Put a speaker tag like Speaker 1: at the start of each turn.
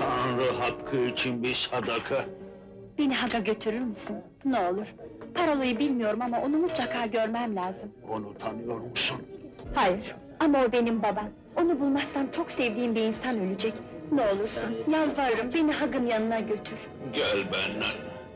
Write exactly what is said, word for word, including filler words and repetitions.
Speaker 1: Tanrı hakkı için bir sadaka.
Speaker 2: Beni Hag'a götürür müsün? Ne olur. Parolayı bilmiyorum ama onu mutlaka görmem lazım.
Speaker 1: Onu tanıyor musun?
Speaker 2: Hayır, ama o benim babam. Onu bulmazsam çok sevdiğim bir insan ölecek. Ne olursun, yalvarırım, beni Hag'ın yanına götür.
Speaker 1: Gel benden.